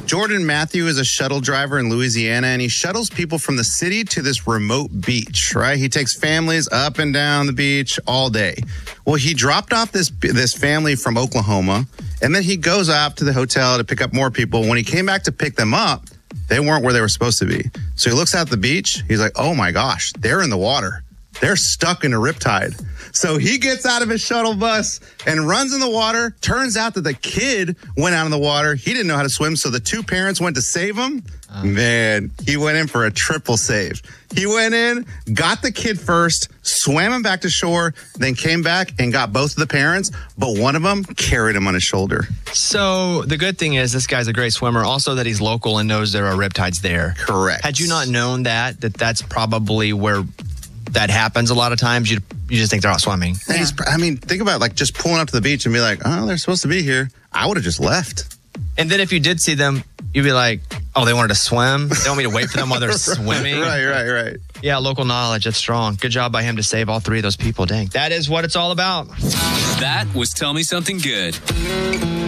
Jordan Matthew is a shuttle driver in Louisiana, and he shuttles people from the city to this remote beach, right? He takes families up and down the beach all day. Well, he dropped off this family from Oklahoma, and then he goes up to the hotel to pick up more people. When he came back to pick them up, they weren't where they were supposed to be. So he looks out the beach. He's like, oh, my gosh, they're in the water. They're stuck in a riptide. So he gets out of his shuttle bus and runs in the water. Turns out that the kid went out in the water. He didn't know how to swim, so the two parents went to save him. Man, he went in for a triple save. He went in, got the kid first, swam him back to shore, then came back and got both of the parents, but one of them carried him on his shoulder. So the good thing is this guy's a great swimmer. Also that he's local and knows there are riptides there. Correct. Had you not known that's probably where that happens a lot of times, you just think they're out swimming. Yeah. Think about just pulling up to the beach and be like, oh, they're supposed to be here. I would have just left. And then if you did see them, you'd be like, oh, they wanted to swim? They want me to wait for them while they're swimming? Right. Yeah, local knowledge. That's strong. Good job by him to save all three of those people. Dang. That is what it's all about. That was Tell Me Something Good.